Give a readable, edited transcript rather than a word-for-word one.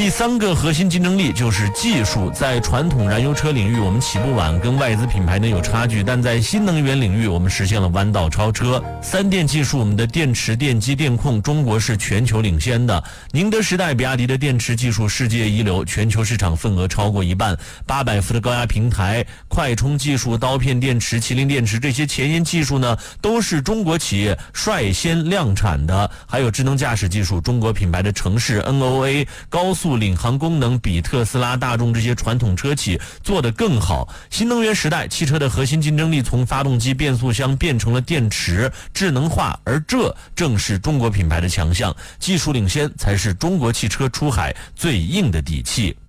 第3个核心竞争力就是技术。在传统燃油车领域我们起步晚，跟外资品牌呢有差距，但在新能源领域我们实现了弯道超车。3电技术，我们的电池、电机、电控，中国是全球领先的。宁德时代、比亚迪的电池技术世界一流，全球市场份额超过1半。800伏的高压平台、快充技术、刀片电池、麒麟电池，这些前沿技术呢都是中国企业率先量产的。还有智能驾驶技术，中国品牌的城市 NOA、高速领航功能比特斯拉、大众这些传统车企做得更好。新能源时代，汽车的核心竞争力从发动机、变速箱变成了电池、智能化，而这正是中国品牌的强项。技术领先才是中国汽车出海最硬的底气。